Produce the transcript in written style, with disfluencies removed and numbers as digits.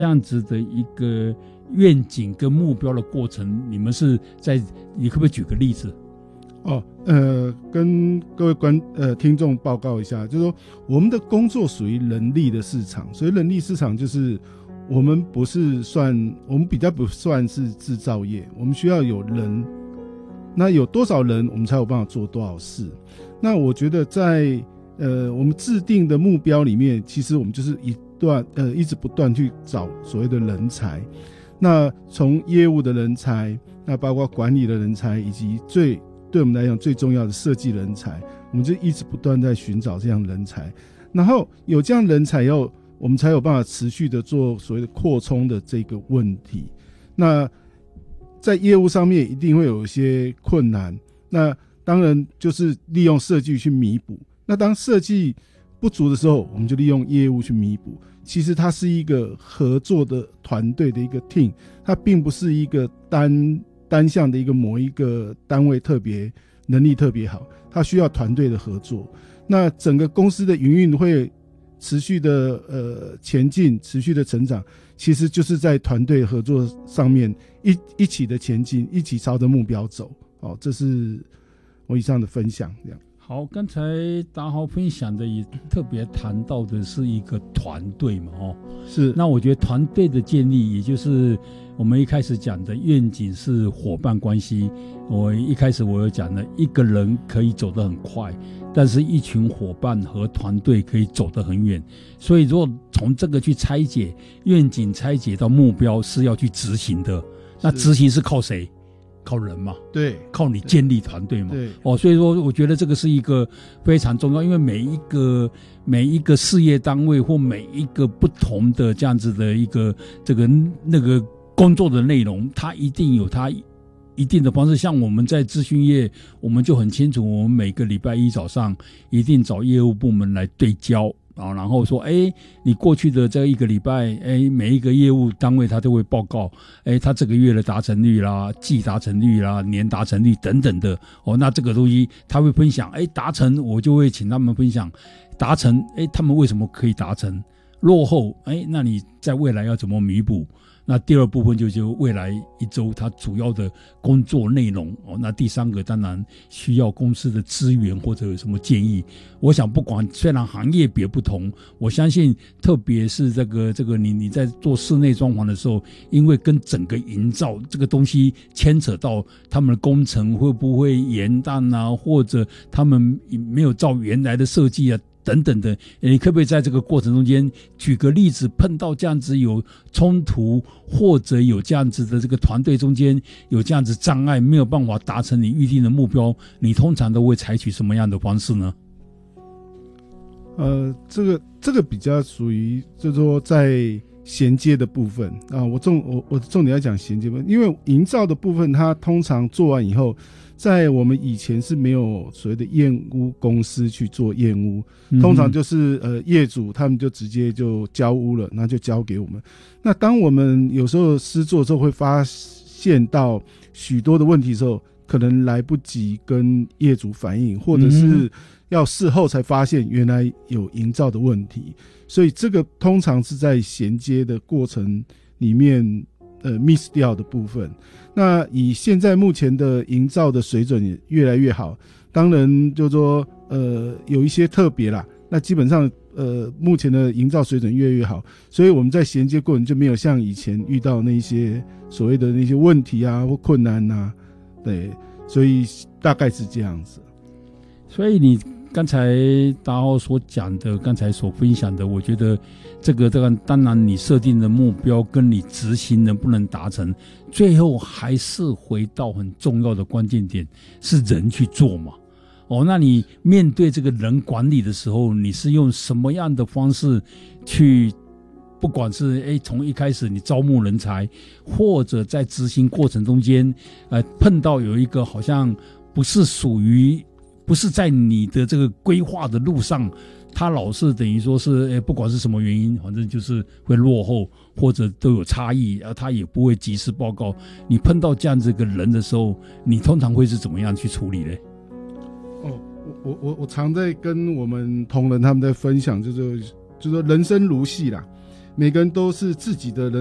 这样子的一个愿景跟目标的过程，你们是在，你可不可以举个例子？ 跟各位听众报告一下，就是说我们的工作属于人力的市场，所以人力市场就是我们比较不算是制造业，我们需要有人，那有多少人我们才有办法做多少事。那我觉得在我们制定的目标里面，其实我们就是一直不断去找所谓的人才，那从业务的人才，那包括管理的人才，以及对我们来讲最重要的设计人才，我们就一直不断在寻找这样的人才，然后有这样人才以后，我们才有办法持续的做所谓的扩充的这个问题。那在业务上面一定会有一些困难，那当然就是利用设计去弥补，那当设计不足的时候，我们就利用业务去弥补。其实它是一个合作的团队的一个 team， 它并不是一个单项的某一个单位能力特别好，它需要团队的合作。那整个公司的营运会持续的前进，持续的成长，其实就是在团队合作上面一起的前进，一起朝着目标走。这是我以上的分享。这样好，刚才达豪分享的也特别谈到的是一个团队嘛， 是。 那我觉得团队的建立，也就是我们一开始讲的愿景是伙伴关系。我一开始我有讲的，一个人可以走得很快，但是一群伙伴和团队可以走得很远。所以如果从这个去拆解愿景，拆解到目标是要去执行的，那执行是靠谁？靠人嘛， 对， 靠你建立团队嘛， 对， 所以说我觉得这个是一个非常重要，因为每一个事业单位或每一个不同的这样子的一个那个工作的内容，它一定有它一定的方式。像我们在资讯业，我们就很清楚，我们每个礼拜一早上一定找业务部门来对焦。然后说，你过去的这一个礼拜，每一个业务单位他都会报告，他这个月的达成率啦、季达成率啦、年达成率等等的，那这个东西他会分享，达成我就会请他们分享，达成，他们为什么可以达成，落后，那你在未来要怎么弥补？那第二部分就是未来一周它主要的工作内容。那第三个当然需要公司的资源或者有什么建议。我想不管虽然行业别不同，我相信特别是这个你在做室内装潢的时候，因为跟整个营造这个东西牵扯到他们的工程会不会延宕啊，或者他们没有照原来的设计啊等等的，你可不可以在这个过程中间举个例子，碰到这样子有冲突，或者有这样子的这个团队中间有这样子障碍，没有办法达成你预定的目标，你通常都会采取什么样的方式呢？ 这个比较属于就是说在衔接的部分啊，我重点要讲衔接部分，因为营造的部分它通常做完以后，在我们以前是没有所谓的验屋公司去做验屋，通常就是业主他们就直接就交屋了，那就交给我们。那当我们有时候施作之后会发现到许多的问题的时候，可能来不及跟业主反映，或者是要事后才发现原来有营造的问题，所以这个通常是在衔接的过程里面miss 掉的部分。那以现在目前的营造的水准也越来越好，当然就是说有一些特别啦，那基本上目前的营造水准越来越好，所以我们在衔接过程就没有像以前遇到那些所谓的那些问题啊或困难啊，对，所以大概是这样子。 所以你刚才达豪所讲的，刚才所分享的，我觉得这个当然你设定的目标跟你执行能不能达成，最后还是回到很重要的关键点，是人去做嘛。那你面对这个人管理的时候，你是用什么样的方式去，不管是从一开始你招募人才，或者在执行过程中间碰到有一个好像不是在你的这个规划的路上，他老是等于说是不管是什么原因，反正就是会落后或者都有差异，他也不会及时报告。你碰到这样子一个人的时候，你通常会是怎么样去处理呢？ 我常在跟我们同仁他们在分享，就是说人生如戏啦。 每个人都是自己的人